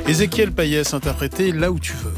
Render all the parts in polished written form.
Ézéchiel Payès interprété Là où tu veux.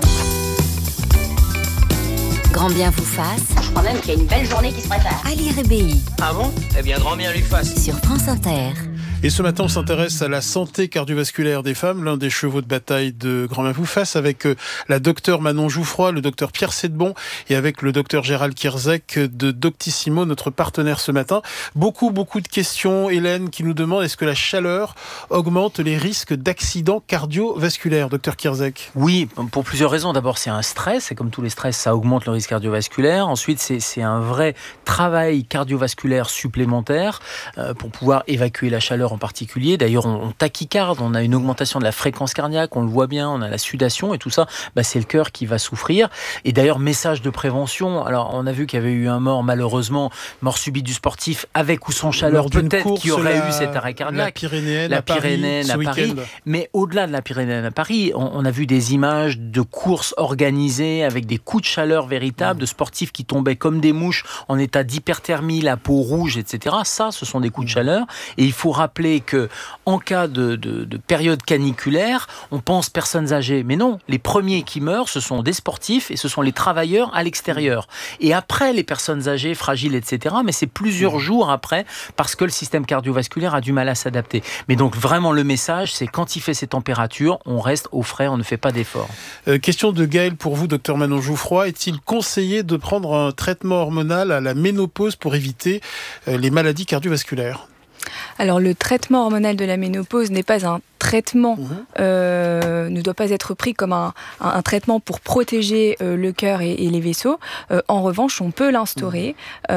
Grand bien vous fasse. Je crois même qu'il y a une belle journée qui se prépare. Ali Rébéi. Ah bon ? Eh bien, grand bien lui fasse. Sur France Inter. Et ce matin, on s'intéresse à la santé cardiovasculaire des femmes, l'un des chevaux de bataille de Grand Bien vous fasse, avec la docteure Manon Jouffroy, le docteur Pierre Sedbon et avec le docteur Gérald Kierzek de Doctissimo, notre partenaire ce matin. Beaucoup de questions. Hélène qui nous demande, est-ce que la chaleur augmente les risques d'accidents cardiovasculaires, docteur Kierzek ? Oui, pour plusieurs raisons. D'abord, c'est un stress, et comme tous les stress, ça augmente le risque cardiovasculaire. Ensuite, c'est un vrai travail cardiovasculaire supplémentaire pour pouvoir évacuer la chaleur en particulier. D'ailleurs, on tachycarde, on a une augmentation de la fréquence cardiaque, on le voit bien, on a la sudation et tout ça, c'est le cœur qui va souffrir. Et d'ailleurs, message de prévention, alors on a vu qu'il y avait eu un mort, malheureusement, mort subite du sportif avec ou sans chaleur, peut-être qu'il y aurait eu cet arrêt cardiaque. La Pyrénéenne à Paris. Mais au-delà de la Pyrénéenne à Paris, on a vu des images de courses organisées avec des coups de chaleur véritables, de sportifs qui tombaient comme des mouches en état d'hyperthermie, la peau rouge, etc. Ça, ce sont des coups de chaleur. Et il faut rappeler que en cas de période caniculaire, on pense personnes âgées. Mais non, les premiers qui meurent, ce sont des sportifs et ce sont les travailleurs à l'extérieur. Et après, les personnes âgées, fragiles, etc. Mais c'est plusieurs jours après parce que le système cardiovasculaire a du mal à s'adapter. Mais donc vraiment le message, c'est quand il fait ces températures, on reste au frais, on ne fait pas d'efforts. Question de Gaël pour vous, docteur Manon Jouffroy. Est-il conseillé de prendre un traitement hormonal à la ménopause pour éviter les maladies cardiovasculaires ? Alors le traitement hormonal de la ménopause n'est pas un traitement, ne doit pas être pris comme un traitement pour protéger le cœur et les vaisseaux. En revanche, on peut l'instaurer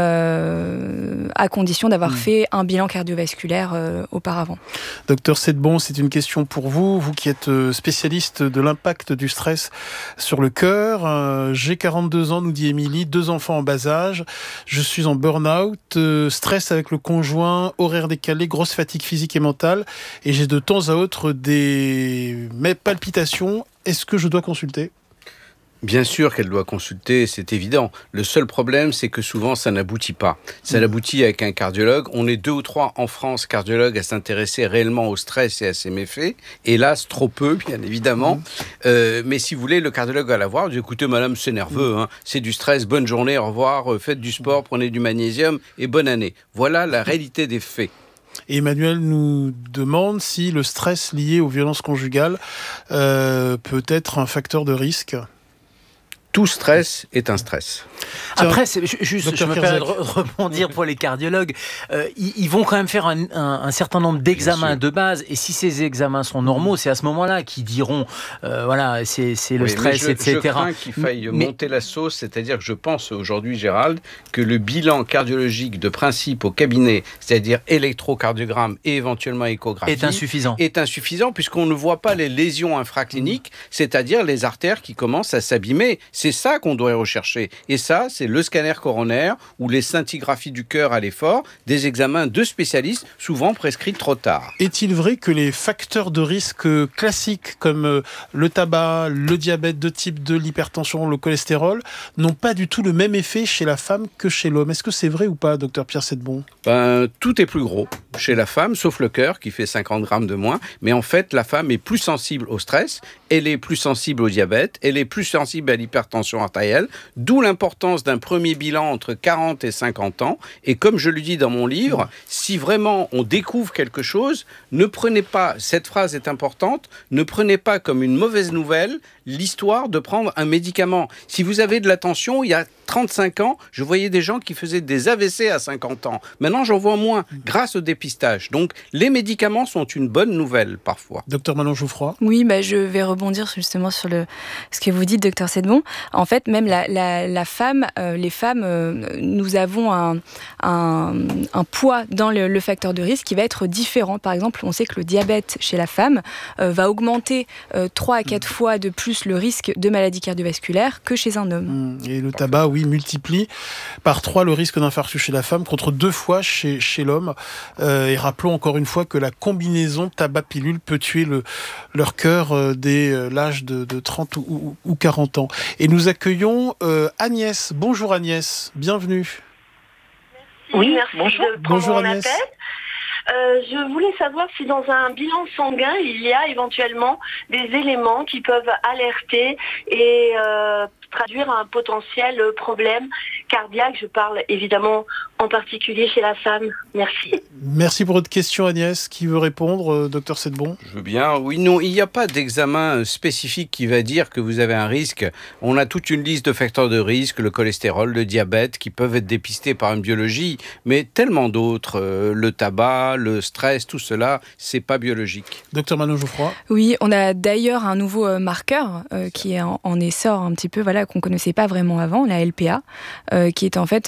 à condition d'avoir fait un bilan cardiovasculaire auparavant. Docteur Sedbon, c'est une question pour vous, vous qui êtes spécialiste de l'impact du stress sur le cœur. J'ai 42 ans, nous dit Émilie, 2 enfants en bas âge, je suis en burn-out, stress avec le conjoint, horaire décalé, grosse fatigue physique et mentale, et j'ai de temps à autre des palpitations. Est-ce que je dois consulter ? Bien sûr qu'elle doit consulter, c'est évident. Le seul problème, c'est que souvent, ça n'aboutit pas. Ça n'aboutit avec un cardiologue. On est 2 ou 3 en France, cardiologues, à s'intéresser réellement au stress et à ses méfaits. Hélas, trop peu, bien évidemment. Mais si vous voulez, le cardiologue va la voir. Il dit, écoutez, madame, c'est nerveux. C'est du stress. Bonne journée, au revoir. Faites du sport, prenez du magnésium et bonne année. Voilà la réalité des faits. Et Emmanuel nous demande si le stress lié aux violences conjugales peut être un facteur de risque. Tout stress est un stress. Après, je me permets de rebondir pour les cardiologues. Ils vont quand même faire un certain nombre d'examens de base. Et si ces examens sont normaux, c'est à ce moment-là qu'ils diront, voilà, c'est le stress, etc. Je crains qu'il faille monter la sauce. C'est-à-dire que je pense aujourd'hui, Gérald, que le bilan cardiologique de principe au cabinet, c'est-à-dire électrocardiogramme et éventuellement échographie, est insuffisant puisqu'on ne voit pas les lésions infracliniques, c'est-à-dire les artères qui commencent à s'abîmer. C'est ça qu'on doit rechercher. Et ça, c'est le scanner coronaire ou les scintigraphies du cœur à l'effort, des examens de spécialistes, souvent prescrits trop tard. Est-il vrai que les facteurs de risque classiques comme le tabac, le diabète de type 2, l'hypertension, le cholestérol, n'ont pas du tout le même effet chez la femme que chez l'homme ? Est-ce que c'est vrai ou pas, docteur Pierre Sedbon ? Tout est plus gros chez la femme, sauf le cœur qui fait 50 grammes de moins. Mais en fait, la femme est plus sensible au stress, elle est plus sensible au diabète, elle est plus sensible à l'hypertension artérielle, d'où l'importance d'un premier bilan entre 40 et 50 ans. Et comme je le dis dans mon livre, si vraiment on découvre quelque chose, ne prenez pas, cette phrase est importante, ne prenez pas comme une mauvaise nouvelle l'histoire de prendre un médicament. Si vous avez de la tension, il y a 35 ans, je voyais des gens qui faisaient des AVC à 50 ans. Maintenant, j'en vois moins grâce au dépistage. Donc, les médicaments sont une bonne nouvelle parfois. Docteur Manon Jouffroy ? Oui, je vais rebondir justement sur ce que vous dites, docteur Sedbon. En fait, même la femme, les femmes, nous avons un poids dans le facteur de risque qui va être différent. Par exemple, on sait que le diabète chez la femme va augmenter 3 à 4 fois de plus le risque de maladie cardiovasculaire que chez un homme. Et le tabac, oui, multiplie par 3 le risque d'infarctus chez la femme contre 2 fois chez l'homme. Et rappelons encore une fois que la combinaison tabac-pilule peut tuer leur cœur dès l'âge de 30 ou 40 ans. Et nous accueillons Agnès. Bonjour Agnès, bienvenue. Oui, merci. Bonjour Agnès. Je voulais savoir si dans un bilan sanguin, il y a éventuellement des éléments qui peuvent alerter et traduire un potentiel problème cardiaque. Je parle évidemment en particulier chez la femme. Merci. Merci pour votre question, Agnès. Qui veut répondre, docteur Sedbon? Je veux bien. Oui, non, il n'y a pas d'examen spécifique qui va dire que vous avez un risque. On a toute une liste de facteurs de risque, le cholestérol, le diabète, qui peuvent être dépistés par une biologie, mais tellement d'autres. Le tabac, le stress, tout cela, c'est pas biologique. Docteur Manon Geoffroy? Oui, on a d'ailleurs un nouveau marqueur qui est en essor un petit peu, voilà, qu'on connaissait pas vraiment avant, la LPA, qui est en fait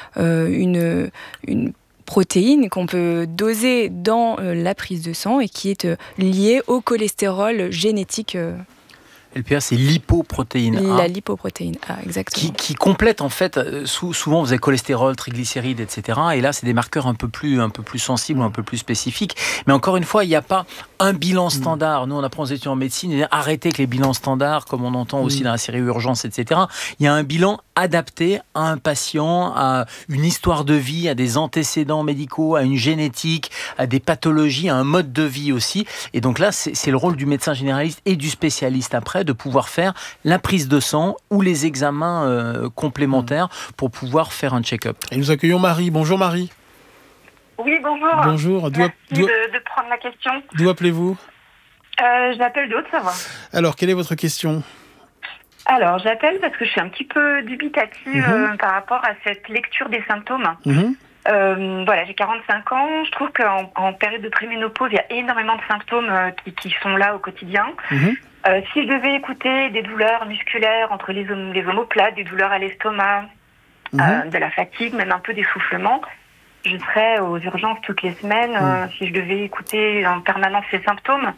une protéine qu'on peut doser dans la prise de sang et qui est liée au cholestérol génétique. LPA, c'est lipoprotéine A. La lipoprotéine A, exactement. Qui complète en fait, souvent vous avez cholestérol, triglycérides, etc. Et là, c'est des marqueurs un peu plus sensibles, un peu plus spécifiques. Mais encore une fois, il n'y a pas un bilan standard. Nous, on apprend aux études en médecine, arrêtez avec les bilans standards, comme on entend aussi dans la série Urgence, etc. Il y a un bilan adapté à un patient, à une histoire de vie, à des antécédents médicaux, à une génétique, à des pathologies, à un mode de vie aussi. Et donc là, c'est le rôle du médecin généraliste et du spécialiste après de pouvoir faire la prise de sang ou les examens complémentaires pour pouvoir faire un check-up. Et nous accueillons Marie. Bonjour Marie. Oui, bonjour. Bonjour. Merci de prendre la question. D'où appelez-vous? Je l'appelle de Haute-Savoie. Alors, quelle est votre question? Alors, j'appelle parce que je suis un petit peu dubitative par rapport à cette lecture des symptômes. Voilà, j'ai 45 ans. Je trouve qu'en période de préménopause, il y a énormément de symptômes qui sont là au quotidien. Si je devais écouter des douleurs musculaires entre les omoplates, des douleurs à l'estomac, de la fatigue, même un peu d'essoufflement, je serais aux urgences toutes les semaines si je devais écouter en permanence ces symptômes.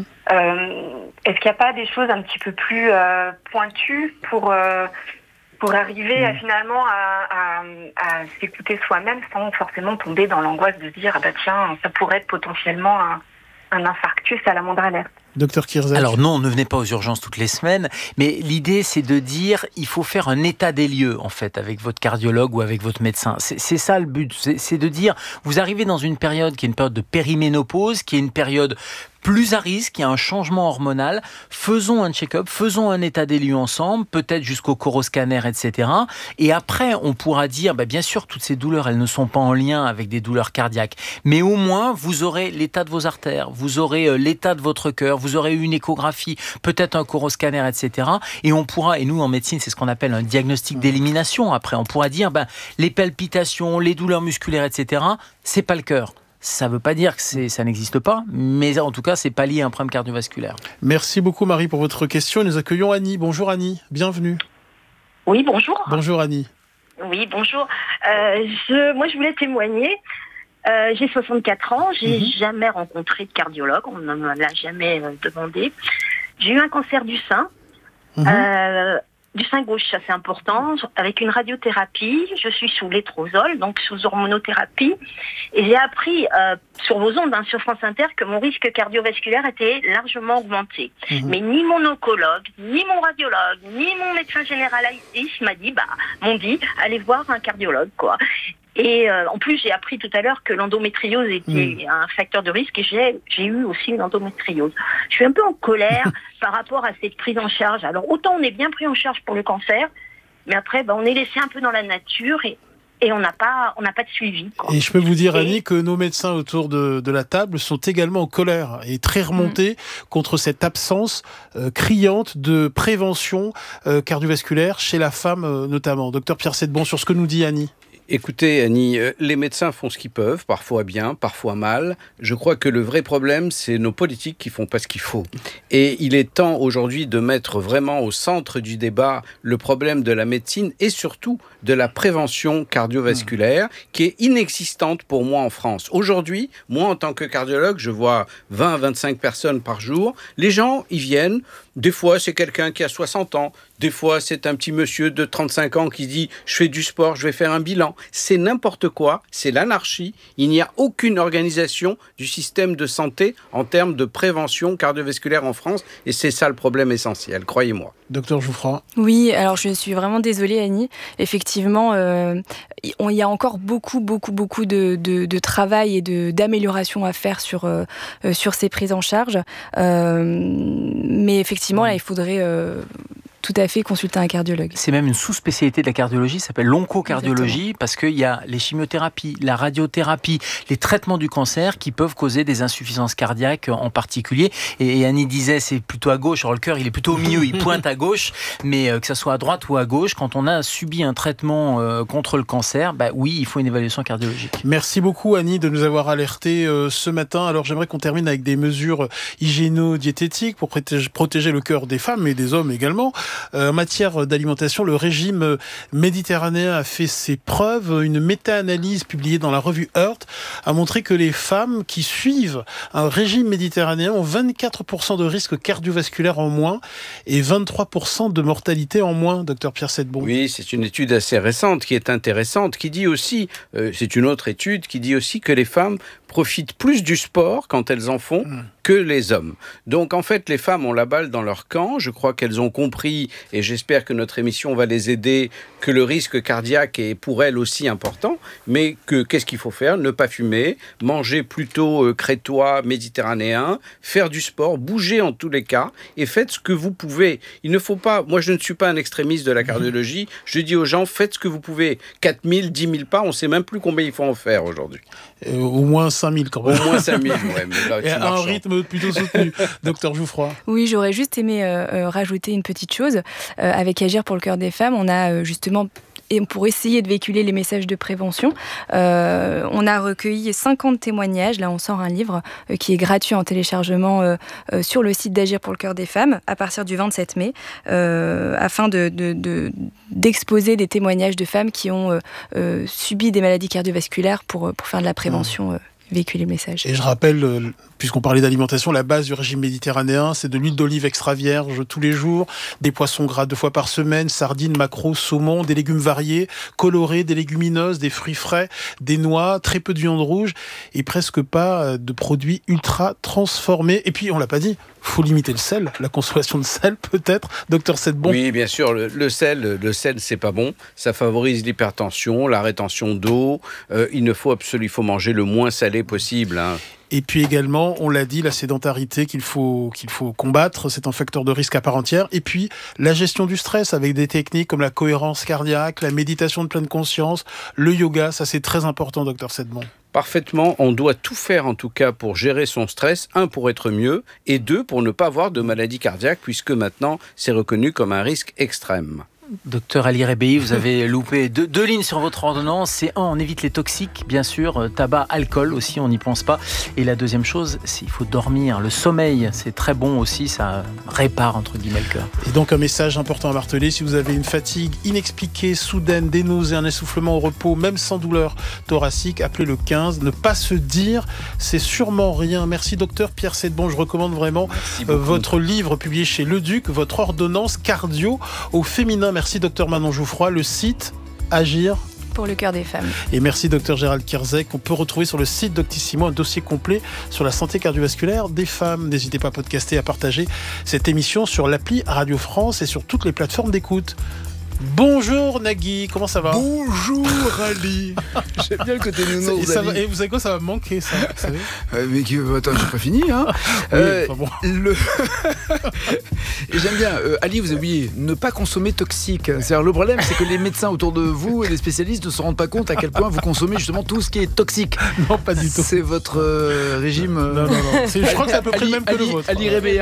Est-ce qu'il n'y a pas des choses un petit peu plus pointues pour arriver finalement à s'écouter soi-même sans forcément tomber dans l'angoisse de se dire tiens, ça pourrait être potentiellement un infarctus à la moindre alerte? Docteur Kirzac. Alors non, ne venez pas aux urgences toutes les semaines, mais l'idée c'est de dire il faut faire un état des lieux en fait avec votre cardiologue ou avec votre médecin. C'est ça le but, c'est de dire vous arrivez dans une période qui est une période de périménopause, qui est une période plus à risque, il y a un changement hormonal, faisons un check-up, faisons un état des lieux ensemble, peut-être jusqu'au coroscanner, etc. Et après, on pourra dire, bien sûr, toutes ces douleurs, elles ne sont pas en lien avec des douleurs cardiaques, mais au moins, vous aurez l'état de vos artères, vous aurez l'état de votre cœur, vous aurez une échographie, peut-être un coroscanner, etc. Et on pourra, et nous en médecine, c'est ce qu'on appelle un diagnostic d'élimination. Après, on pourra dire, les palpitations, les douleurs musculaires, etc., c'est pas le cœur. Ça ne veut pas dire que ça n'existe pas, mais en tout cas, c'est pas lié à un problème cardiovasculaire. Merci beaucoup Marie pour votre question. Nous accueillons Annie. Bonjour Annie, bienvenue. Oui, bonjour. Bonjour Annie. Oui, bonjour. Moi, je voulais témoigner. J'ai 64 ans, j'ai jamais rencontré de cardiologue, on ne me l'a jamais demandé. J'ai eu un cancer du sein. Du sein gauche, ça c'est important, avec une radiothérapie, je suis sous létrozole, donc sous hormonothérapie, et j'ai appris sur vos ondes, sur France Inter, que mon risque cardiovasculaire était largement augmenté. Mais ni mon oncologue, ni mon radiologue, ni mon médecin généraliste m'ont dit, allez voir un cardiologue, quoi. Et en plus, j'ai appris tout à l'heure que l'endométriose était un facteur de risque et j'ai eu aussi une endométriose. Je suis un peu en colère par rapport à cette prise en charge. Alors, autant on est bien pris en charge pour le cancer, mais après, on est laissé un peu dans la nature et on n'a pas de suivi, quoi. Et je peux vous dire, Annie, que nos médecins autour de la table sont également en colère et très remontés contre cette absence criante de prévention cardiovasculaire chez la femme notamment. Docteur Pierre Sedbon, sur ce que nous dit Annie. Écoutez, Annie, les médecins font ce qu'ils peuvent, parfois bien, parfois mal. Je crois que le vrai problème, c'est nos politiques qui font pas ce qu'il faut. Et il est temps aujourd'hui de mettre vraiment au centre du débat le problème de la médecine et surtout de la prévention cardiovasculaire qui est inexistante pour moi en France. Aujourd'hui, moi en tant que cardiologue, je vois 20 à 25 personnes par jour. Les gens, ils viennent. Des fois, c'est quelqu'un qui a 60 ans. Des fois, c'est un petit monsieur de 35 ans qui dit « je fais du sport, je vais faire un bilan ». C'est n'importe quoi, c'est l'anarchie. Il n'y a aucune organisation du système de santé en termes de prévention cardiovasculaire en France et c'est ça le problème essentiel, croyez-moi. Docteur Jouffroy. Oui, alors je suis vraiment désolée Annie. Effectivement, il y a encore beaucoup de travail et d'amélioration à faire sur ces prises en charge. Mais effectivement, là, il faudrait... tout à fait consulter un cardiologue. C'est même une sous-spécialité de la cardiologie, ça s'appelle l'oncocardiologie, parce qu'il y a les chimiothérapies, la radiothérapie, les traitements du cancer qui peuvent causer des insuffisances cardiaques en particulier. Et Annie disait, c'est plutôt à gauche, alors le cœur il est plutôt au milieu, il pointe à gauche, mais que ça soit à droite ou à gauche, quand on a subi un traitement contre le cancer, oui, il faut une évaluation cardiologique. Merci beaucoup Annie de nous avoir alertés ce matin. Alors j'aimerais qu'on termine avec des mesures hygiéno-diététiques pour protéger le cœur des femmes et des hommes également. En matière d'alimentation, le régime méditerranéen a fait ses preuves. Une méta-analyse publiée dans la revue Heart a montré que les femmes qui suivent un régime méditerranéen ont 24% de risque cardiovasculaire en moins et 23% de mortalité en moins, docteur Pierre Sedbon. Oui, c'est une étude assez récente qui est intéressante, qui dit aussi, c'est une autre étude, qui dit aussi que les femmes profitent plus du sport quand elles en font que les hommes. Donc en fait, les femmes ont la balle dans leur camp. Je crois qu'elles ont compris, et j'espère que notre émission va les aider, que le risque cardiaque est pour elles aussi important, mais qu'est-ce qu'il faut faire ? Ne pas fumer, manger plutôt crétois, méditerranéen, faire du sport, bouger en tous les cas, et faites ce que vous pouvez. Il ne faut pas, moi je ne suis pas un extrémiste de la cardiologie, je dis aux gens, faites ce que vous pouvez. 4 000, 10 000 pas, on ne sait même plus combien il faut en faire aujourd'hui. Au moins 5 000 quand même. Au moins 5 000, ouais. Mais là, et à un rythme plutôt soutenu. Docteur Jouffroy. Oui, j'aurais juste aimé rajouter une petite chose. Avec Agir pour le cœur des femmes, on a justement... Et pour essayer de véhiculer les messages de prévention, on a recueilli 50 témoignages. Là, on sort un livre qui est gratuit en téléchargement sur le site d'Agir pour le cœur des femmes à partir du 27 mai, afin d'exposer des témoignages de femmes qui ont subi des maladies cardiovasculaires pour faire de la prévention. Véhiculer le message. Et je rappelle, puisqu'on parlait d'alimentation, la base du régime méditerranéen, c'est de l'huile d'olive extra vierge tous les jours, des poissons gras 2 fois par semaine, sardines, maquereaux, saumon, des légumes variés, colorés, des légumineuses, des fruits frais, des noix, très peu de viande rouge et presque pas de produits ultra transformés. Et puis, on l'a pas dit, faut limiter le sel, la consommation de sel peut-être, docteur Sedbon. Oui, bien sûr, le sel, c'est pas bon. Ça favorise l'hypertension, la rétention d'eau. Il faut manger le moins salé possible. Et puis également, on l'a dit, la sédentarité qu'il faut combattre, c'est un facteur de risque à part entière. Et puis, la gestion du stress avec des techniques comme la cohérence cardiaque, la méditation de pleine conscience, le yoga, ça c'est très important, docteur Sedbon. Parfaitement, on doit tout faire en tout cas pour gérer son stress, 1 pour être mieux et 2 pour ne pas avoir de maladie cardiaque puisque maintenant c'est reconnu comme un risque extrême. Docteur Ali Rebehi, vous avez loupé deux lignes sur votre ordonnance. C'est on évite les toxiques, bien sûr, tabac, alcool aussi, on n'y pense pas. Et la deuxième chose, c'est qu'il faut dormir. Le sommeil, c'est très bon aussi, ça répare entre guillemets le cœur. Et donc un message important à marteler, si vous avez une fatigue inexpliquée, soudaine, des nausées, un essoufflement au repos, même sans douleur thoracique, appelez le 15. Ne pas se dire, c'est sûrement rien. Merci docteur Pierre Sedbon, je recommande vraiment votre livre publié chez Le Duc, votre ordonnance cardio au féminin. Merci docteur Manon Jouffroy, le site Agir pour le cœur des femmes. Et merci docteur Gérald Kierzek. On peut retrouver sur le site Doctissimo un dossier complet sur la santé cardiovasculaire des femmes. N'hésitez pas à podcaster, à partager cette émission sur l'appli Radio France et sur toutes les plateformes d'écoute. Bonjour Nagui, comment ça va ? Bonjour Ali. J'aime bien le côté nounours. Et vous savez quoi, ça va me manquer ça, vous savez. Mais attends, j'ai pas fini hein. Oui, bon. Et j'aime bien Ali, vous avez oublié, ne pas consommer toxique. C'est-à-dire, le problème, c'est que les médecins autour de vous et les spécialistes ne se rendent pas compte à quel point vous consommez justement tout ce qui est toxique. Non, pas du tout. C'est votre régime. Non. Je crois que c'est à peu près le même que le vôtre. Ali Rebehi.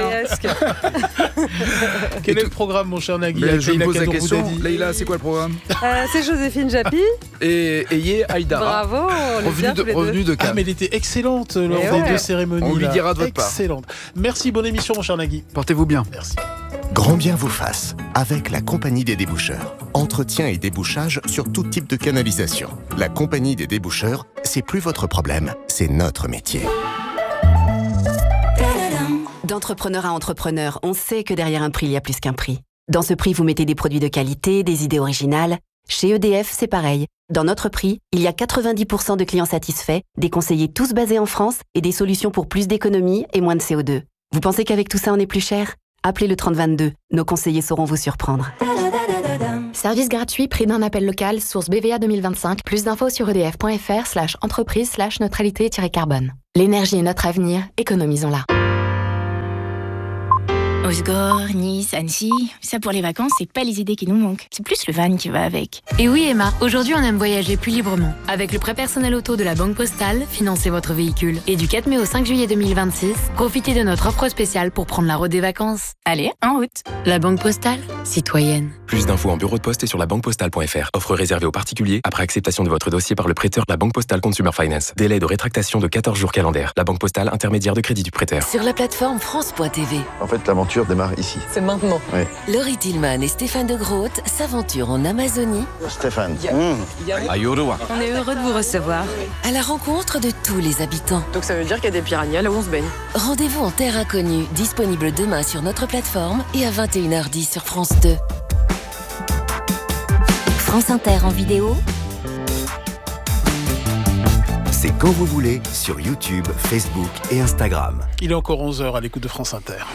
Quel est le programme, mon cher Nagui ? Je me pose la question. Leïla, c'est quoi le programme ? C'est Joséphine Japy. Et Yé Haïdara. Bravo, revenu de Cannes. Ah, mais elle était excellente lors des 2 cérémonies. On lui dira de votre part. Excellente. Merci, bonne émission, mon cher Nagui. Portez-vous bien. Merci. Grand bien vous fasse, avec la Compagnie des déboucheurs. Entretien et débouchage sur tout type de canalisation. La Compagnie des déboucheurs, c'est plus votre problème, c'est notre métier. D'entrepreneur à entrepreneur, on sait que derrière un prix, il y a plus qu'un prix. Dans ce prix, vous mettez des produits de qualité, des idées originales. Chez EDF, c'est pareil. Dans notre prix, il y a 90% de clients satisfaits, des conseillers tous basés en France et des solutions pour plus d'économie et moins de CO2. Vous pensez qu'avec tout ça, on est plus cher ? Appelez le 3022. Nos conseillers sauront vous surprendre. Service gratuit, prix d'un appel local, source BVA 2025. Plus d'infos sur edf.fr/entreprise/neutralité-carbone. L'énergie est notre avenir, économisons-la. Osgore, Nice, Annecy, ça pour les vacances, c'est pas les idées qui nous manquent. C'est plus le van qui va avec. Et oui Emma, aujourd'hui on aime voyager plus librement. Avec le prêt personnel auto de la Banque Postale, financez votre véhicule. Et du 4 mai au 5 juillet 2026, profitez de notre offre spéciale pour prendre la route des vacances. Allez, en route. La Banque Postale, citoyenne. Plus d'infos en bureau de poste et sur labanquepostale.fr. Offre réservée aux particuliers après acceptation de votre dossier par le prêteur. La Banque Postale Consumer Finance. Délai de rétractation de 14 jours calendaires. La Banque Postale, intermédiaire de crédit du prêteur. Sur la plateforme France.tv. En fait, l'aventure démarre ici. C'est maintenant. Oui. Laurie Tillman et Stéphane de Groot s'aventurent en Amazonie. Stéphane. On est heureux de vous recevoir. À la rencontre de tous les habitants. Donc ça veut dire qu'il y a des piranhas là où on se baigne. Rendez-vous en terre inconnue, disponible demain sur notre plateforme et à 21h10 sur France 2. France Inter en vidéo. C'est quand vous voulez sur YouTube, Facebook et Instagram. Il est encore 11h à l'écoute de France Inter.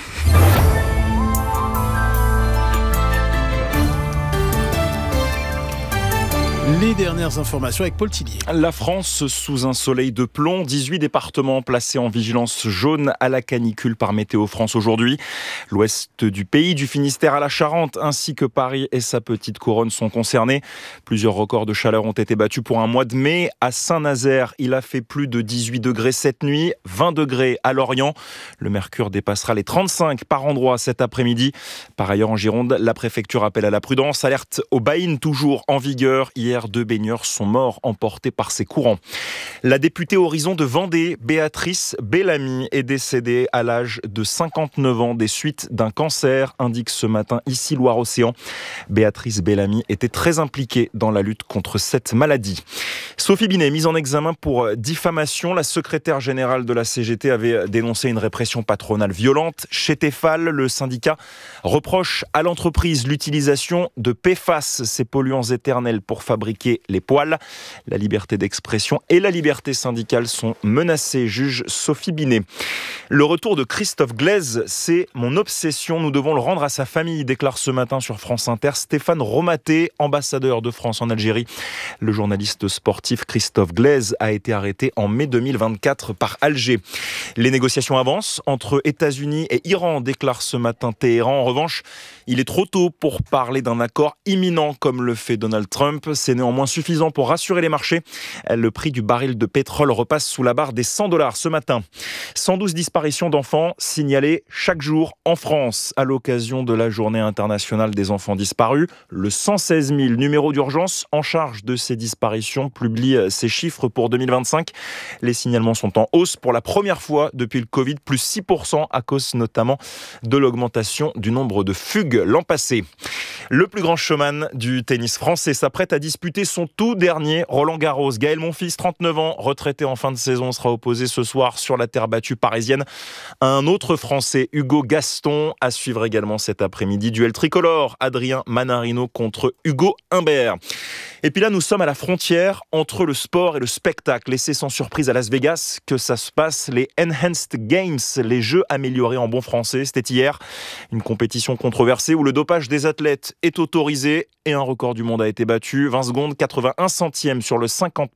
Les dernières informations avec Paul Tillier. La France sous un soleil de plomb, 18 départements placés en vigilance jaune à la canicule par Météo France aujourd'hui. L'ouest du pays, du Finistère à la Charente, ainsi que Paris et sa petite couronne sont concernés. Plusieurs records de chaleur ont été battus pour un mois de mai. À Saint-Nazaire, il a fait plus de 18 degrés cette nuit, 20 degrés à Lorient. Le mercure dépassera les 35 par endroit cet après-midi. Par ailleurs, en Gironde, la préfecture appelle à la prudence. Alerte au baïne toujours en vigueur. Hier, 2 baigneurs sont morts emportés par ces courants. La députée Horizon de Vendée, Béatrice Bellamy, est décédée à l'âge de 59 ans des suites d'un cancer, indique ce matin ici Loire-Océan. Béatrice Bellamy était très impliquée dans la lutte contre cette maladie. Sophie Binet, mise en examen pour diffamation. La secrétaire générale de la CGT avait dénoncé une répression patronale violente. Chez Tefal, le syndicat reproche à l'entreprise l'utilisation de PFAS, ces polluants éternels pour fabriquer les poêles. La liberté d'expression et la liberté syndicale sont menacées, juge Sophie Binet. Le retour de Christophe Glaise, c'est mon obsession. Nous devons le rendre à sa famille, déclare ce matin sur France Inter Stéphane Romaté, ambassadeur de France en Algérie. Le journaliste sportif Christophe Glaise a été arrêté en mai 2024 par Alger. Les négociations avancent entre États-Unis et Iran, déclare ce matin Téhéran. En revanche, il est trop tôt pour parler d'un accord imminent comme le fait Donald Trump. C'est néanmoins suffisant pour rassurer les marchés. Le prix du baril de pétrole repasse sous la barre des $100 ce matin. 112 disparitions d'enfants signalées chaque jour en France à l'occasion de la Journée internationale des enfants disparus. Le 116 000 numéro d'urgence en charge de ces disparitions publie ces chiffres pour 2025. Les signalements sont en hausse pour la première fois depuis le Covid, plus 6% à cause notamment de l'augmentation du nombre de fugues l'an passé. Le plus grand showman du tennis français s'apprête à disputer son tout dernier Roland-Garros. Gaël Monfils, 39 ans, retraité en fin de saison, sera opposé ce soir sur la terre battue parisienne à un autre Français, Hugo Gaston. À suivre également cet après-midi, duel tricolore, Adrien Manarino contre Hugo Humbert. Et puis là, nous sommes à la frontière entre le sport et le spectacle. Et c'est sans surprise à Las Vegas que ça se passe, les Enhanced Games, les Jeux améliorés en bon français. C'était hier, une compétition controversée où le dopage des athlètes est autorisé et un record du monde a été battu. 20 secondes, 81 centièmes sur le 50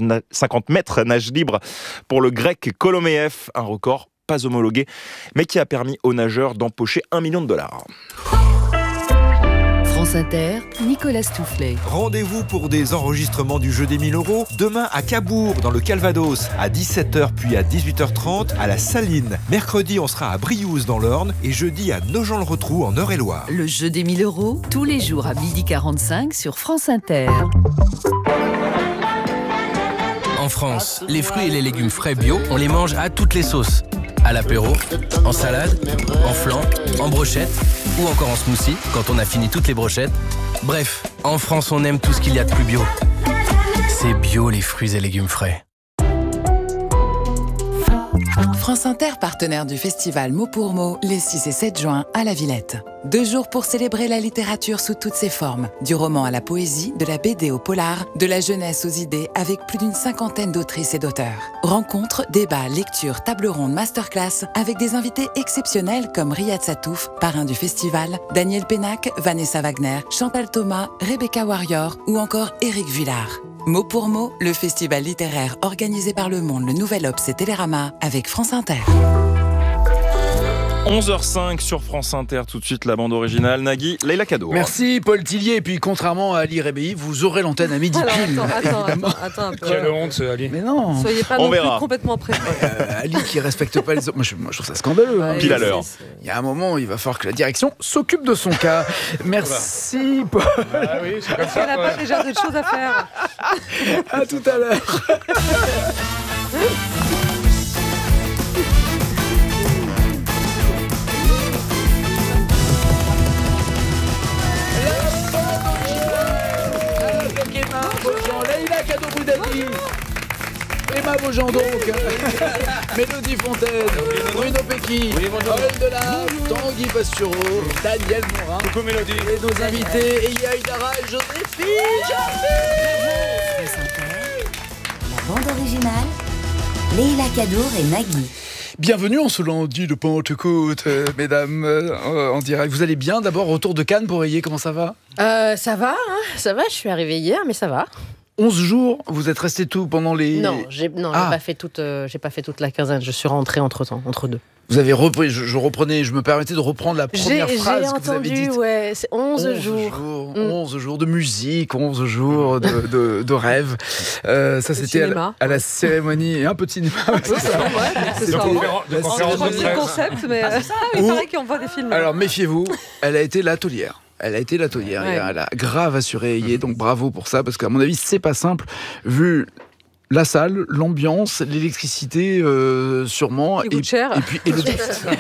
mètres nage libre pour le grec Kolomeev. Un record pas homologué, mais qui a permis aux nageurs d'empocher $1 million. France Inter, Nicolas Stoufflet. Rendez-vous pour des enregistrements du jeu des 1000 € demain à Cabourg, dans le Calvados, à 17h puis à 18h30 à la Saline. Mercredi, on sera à Briouze dans l'Orne et jeudi à Nogent-le-Rotrou en Eure-et-Loire. Le jeu des 1000 €, tous les jours à 12h45 sur France Inter. En France, les fruits et les légumes frais bio, on les mange à toutes les sauces. À l'apéro, en salade, en flan, en brochette ou encore en smoothie quand on a fini toutes les brochettes. Bref, en France, on aime tout ce qu'il y a de plus bio. C'est bio les fruits et légumes frais. France Inter, partenaire du festival Mots pour Mots, les 6 et 7 juin à la Villette. 2 jours pour célébrer la littérature sous toutes ses formes. Du roman à la poésie, de la BD au polar, de la jeunesse aux idées, avec plus d'une 50aine d'autrices et d'auteurs. Rencontres, débats, lectures, tables rondes, masterclass, avec des invités exceptionnels comme Riyad Satouf, parrain du festival, Daniel Pénac, Vanessa Wagner, Chantal Thomas, Rebecca Warrior ou encore Éric Vuillard. Mot pour mot, le festival littéraire organisé par Le Monde, Le Nouvel Obs et Télérama avec France Inter. 11h05 sur France Inter, tout de suite la bande originale. Nagui, Leïla Cadeau. Merci Paul Tillier. Et puis contrairement à Ali Rébéi, vous aurez l'antenne à midi pile. Attends un peu. Quelle honte, Ali. Mais non. Soyez pas non plus complètement prêt. Ali qui respecte pas les autres. Moi, je trouve ça scandaleux. Hein. Pile à l'heure. Il y a un moment, il va falloir que la direction s'occupe de son cas. Merci Paul. Ah oui, c'est comme ça. Elle n'a pas déjà d'autres choses à faire. À tout à l'heure. Leïla Cadeau-Boudadi, Emma Beaujean donc, Mélodie Fontaine, Bruno Pecky, Paul Delave, Tanguy Pastureau, Daniel Morin. Coucou Mélodie. Et nos invités, Eya Idara et Joséphine. La bande originale, Leïla Cadour et Nagui. Bienvenue en ce lundi de Pentecôte, mesdames, en direct. Vous allez bien? D'abord, retour de Cannes pour Ayé, comment ça va? Ça va, je suis arrivée hier, mais ça va. 11 jours, vous êtes resté tout pendant les... Non, j'ai pas fait toute la quinzaine, je suis rentrée entre-temps, entre deux. Vous avez repris, je me permettais de reprendre la première phrase que vous avez dite. Ouais, c'est 11 jours. 11 jours de musique, 11 jours de rêve. Ça, c'était à la cérémonie, et un peu de cinéma. C'est ça. C'est un concept, mais il paraît qu'on voit des films. Alors, méfiez-vous, elle a été l'atelière. Elle a grave assuré Ayé, donc bravo pour ça, parce qu'à mon avis, c'est pas simple, vu la salle, l'ambiance, l'électricité, sûrement. Qui coûte cher. Et le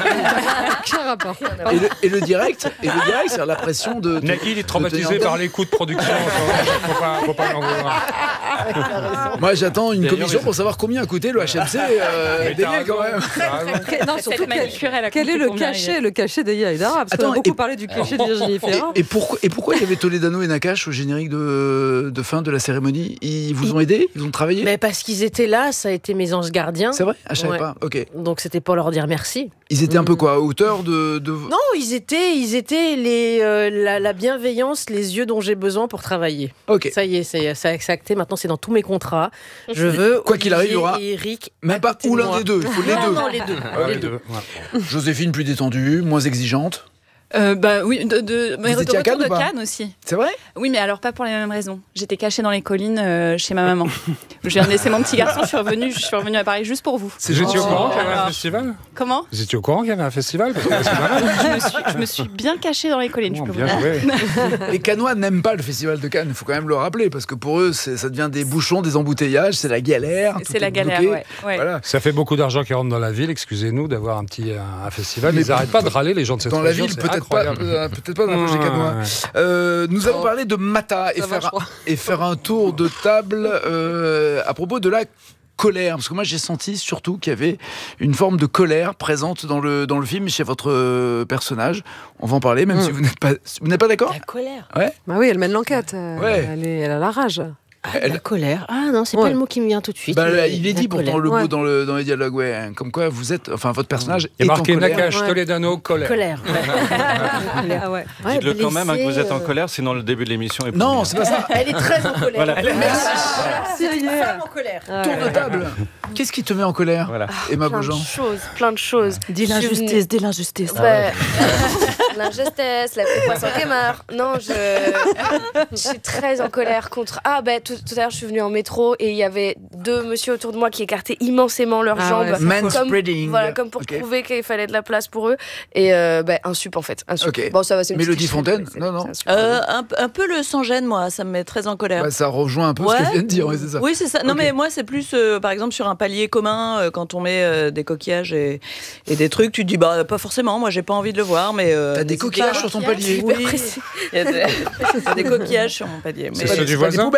et le direct, c'est la pression de... Nagui, il est traumatisé par les coûts de production. Faut pas l'en vouloir. Moi, j'attends une commission pour savoir combien a coûté le HMC d'Ayé, quand même. Non, surtout, quel est le cachet d'Eya Idara? Parce qu'on a beaucoup parlé du cachet de Virginie Fira. Et pourquoi il y avait Toledano et Nakache au générique de fin de la cérémonie? Ils vous ont aidé? Ils ont travaillé? Mais parce qu'ils étaient là, ça a été mes anges gardiens. C'est vrai? Je savais pas. Ok. Donc c'était pour leur dire merci. Ils étaient un peu quoi, à hauteur de... Non, ils étaient la bienveillance, les yeux dont j'ai besoin pour travailler. Ok. Ça y est, c'est acté. Maintenant, c'est dans tous mes contrats. Je veux. Quoi qu'il arrive, il y aura. Eric, même pas ou l'un des deux. Il faut les deux. Non, les deux. Les deux. Joséphine plus détendue, moins exigeante. Oui, mais de retour de Cannes aussi. C'est vrai? Oui, mais alors pas pour les mêmes raisons. J'étais cachée dans les collines chez ma maman. Je viens de laisser mon petit garçon, je suis revenue à Paris juste pour vous. Vous étiez au courant qu'il y avait un festival? Comment? Vous étiez au courant qu'il y avait un festival? Je me suis bien cachée dans les collines, je peux vous dire. Les Cannois n'aiment pas le festival de Cannes, il faut quand même le rappeler, parce que pour eux, ça devient des bouchons, des embouteillages, c'est la galère. C'est la galère, ouais. Voilà. Ça fait beaucoup d'argent qui rentre dans la ville, excusez-nous, d'avoir un festival. Ils n'arrêtent pas de râler, les gens de cette région. Dans la ville, peut-être pas dans la projet Cannois. Nous allons parler de Mata et faire un tour de table à propos de la colère, parce que moi j'ai senti surtout qu'il y avait une forme de colère présente dans le film chez votre personnage. On va en parler, même si vous n'êtes pas d'accord. La colère. Ouais. Bah oui, elle mène l'enquête. Ouais. Elle a la rage. La colère. Ah non, c'est pas le mot qui me vient tout de suite. Il est dit pourtant le mot dans les dialogues, ouais. Comme quoi vous êtes, enfin votre personnage est marqué en colère. Nakache, Toledano, colère. Colère. Dites-le quand même que vous êtes en colère, sinon le début de l'émission est... Non, c'est pas ça. Elle est très en colère. Voilà. C'est une femme en colère. Tour de table. Qu'est-ce qui te met en colère, Emma Beaujean? Plein de choses. Dis l'injustice. L'injustice, la petite poisson qui meurt. Non, je suis très en colère contre... tout à l'heure, je suis venue en métro et il y avait deux messieurs autour de moi qui écartaient immensément leurs jambes. Manspreading. Comme pour prouver qu'il fallait de la place pour eux. Et un sup, en fait. Un sup. Okay. Bon, ça va, c'est une Mélodie Fontaine? Non. Un peu le sans-gêne, moi, ça me met très en colère. Ça rejoint un peu ce qu'elle vient de dire, c'est ça. Oui, c'est ça. Non, mais moi, c'est plus, par exemple, sur un palier commun, quand on met des coquillages et des trucs, tu te dis, pas forcément, moi, j'ai pas envie de le voir, mais... T'as des coquillages sur ton palier? Oui, il y a des coquillages sur mon palier. C'est ceux du voisin? Oui,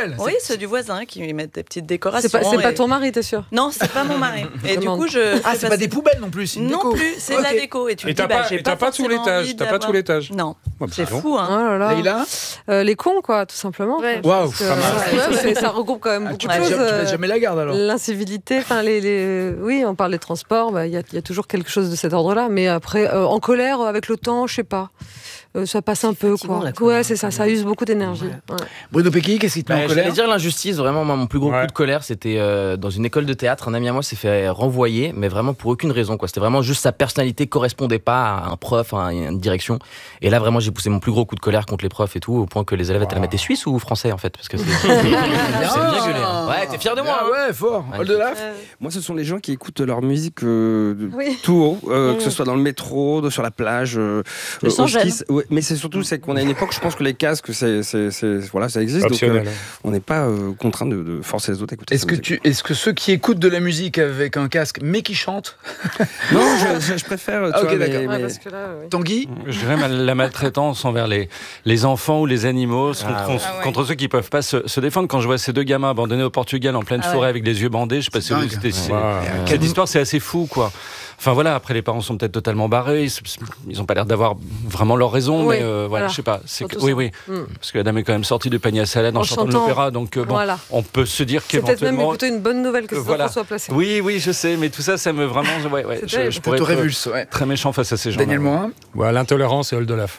ceux du voisin qui mettent des petites décorations. C'est pas ton mari, t'es sûr? Non, c'est pas mon mari. Et du coup, c'est pas des poubelles non plus, c'est une déco. Non plus, c'est de la déco. Et tu te dis, t'as pas tout l'étage. T'as pas tout l'étage. Non, c'est bon. fou, hein. Oh là là. Leïla, les cons, quoi, tout simplement. Waouh, ça regroupe quand même beaucoup tu de choses. Tu mets jamais la garde alors. L'incivilité, enfin oui, on parle des transports, il y a toujours quelque chose de cet ordre-là, mais après, en colère, avec le temps, je sais pas. Ça passe un peu, quoi. Ouais, c'est ça, ça use beaucoup d'énergie. Ouais. Bruno Pecky, qu'est-ce qui te met en colère? Je vais dire l'injustice, vraiment, mon plus gros coup de colère, c'était dans une école de théâtre, un ami à moi s'est fait renvoyer, mais vraiment pour aucune raison, quoi. C'était vraiment juste sa personnalité correspondait pas à un prof, à une direction. Et là, vraiment, j'ai poussé mon plus gros coup de colère contre les profs et tout, au point que les élèves étaient là, mais t'es suisse ou français, en fait? Parce que c'est bien gueulé. Ouais, t'es fier de moi. Ouais, fort. Oldelaf. Moi, ce sont les gens qui écoutent leur musique tout haut, que ce soit dans le métro, sur la plage, au ski. Mais c'est surtout qu'on a une époque, je pense que les casques, voilà, ça existe. Donc, on n'est pas contraint de forcer les autres à écouter. Est-ce que ceux qui écoutent de la musique avec un casque, mais qui chantent? Non, je préfère. Ok, d'accord. Tanguy? Je dirais la maltraitance envers les enfants ou les animaux contre ceux qui peuvent pas se défendre. Quand je vois ces deux gamins abandonnés au Portugal en pleine forêt avec les yeux bandés, je sais pas si cette histoire, c'est assez fou, quoi. Enfin voilà, après les parents sont peut-être totalement barrés, ils ont pas l'air d'avoir vraiment leur raison, mais voilà, je sais pas. Parce que la dame est quand même sortie du panier à salade en chantant de l'opéra, donc on peut se dire qu'éventuellement. C'est peut-être même plutôt une bonne nouvelle que ça soit placé. Oui, je sais, mais tout ça, ça me vraiment, je pourrais être très méchant face à ces gens. Daniel Morin. L'intolérance et Oldelaf.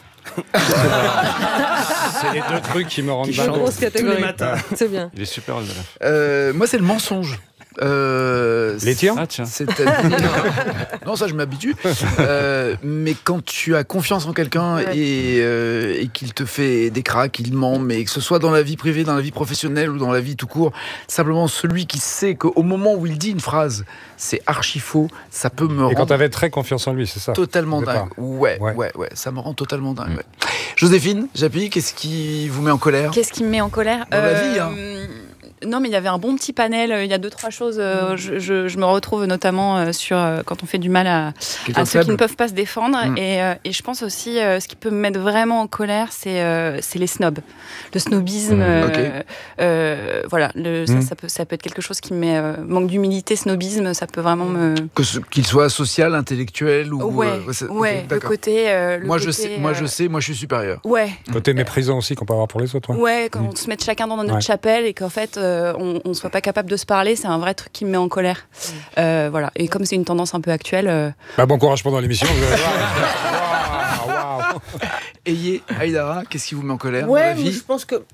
C'est les deux trucs qui me rendent mal. Grosse catégorie. C'est bien. Il est super, Oldelaf. Moi, c'est le mensonge. Les tiens? Non, ça je m'habitue. Mais quand tu as confiance en quelqu'un et qu'il te fait des cracks, il ment, mais que ce soit dans la vie privée, dans la vie professionnelle ou dans la vie tout court, simplement celui qui sait qu'au moment où il dit une phrase, c'est archi faux, ça peut me rendre... Et quand t'avais très confiance en lui, c'est ça? Totalement dingue. Ouais, ça me rend totalement dingue. Joséphine Japy, qu'est-ce qui vous met en colère? Qu'est-ce qui me met en colère? Dans la vie, Non, mais il y avait un bon petit panel. Il y a 2-3 choses. Je me retrouve notamment sur quand on fait du mal à ceux qui ne peuvent pas se défendre. Et je pense aussi, ce qui peut me mettre vraiment en colère, c'est les snobs. Le snobisme. Voilà, ça peut être quelque chose qui me met manque d'humilité, snobisme. Ça peut vraiment me. Qu'il soit social, intellectuel ou. Le côté. Moi, je sais, moi, je suis supérieur. Ouais. Côté méprisant aussi qu'on peut avoir pour les autres. Ouais, quand on se met chacun dans notre chapelle et qu'en fait. On ne soit pas capable de se parler, c'est un vrai truc qui me met en colère. Voilà. Et comme c'est une tendance un peu actuelle... bon courage pendant l'émission, vous allez voir. Ayez, Aïdara, qu'est-ce qui vous met en colère dans la vie? Je pense que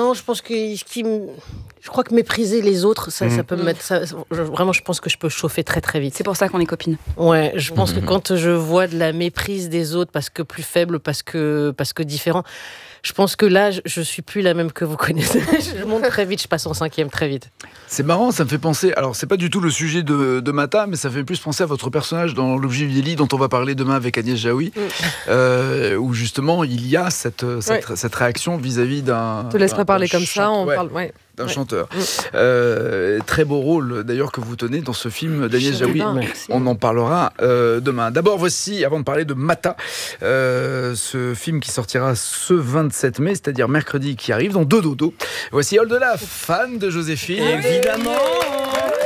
je crois que mépriser les autres, ça peut me mettre... Vraiment, je pense que je peux chauffer très très vite. C'est pour ça qu'on est copines. Ouais, je pense que quand je vois de la méprise des autres, parce que plus faible, parce que différent... Je pense que là, je suis plus la même que vous connaissez. Je monte très vite, je passe en 5e très vite. C'est marrant, ça me fait penser... Alors, c'est pas du tout le sujet de Mata, mais ça fait plus penser à votre personnage dans L'Objet Vieilli, dont on va parler demain avec Agnès Jaoui, où justement, il y a cette réaction vis-à-vis d'un... Je te laisserai parler comme ça, on parle... d'un chanteur. Très beau rôle, d'ailleurs, que vous tenez dans ce film d'Agnès Jaoui. On en parlera demain. D'abord, voici, avant de parler de Mata, ce film qui sortira ce 27 mai, c'est-à-dire mercredi qui arrive, dans 2 dodos. Voici Oldelaf, fan de Joséphine. Évidemment.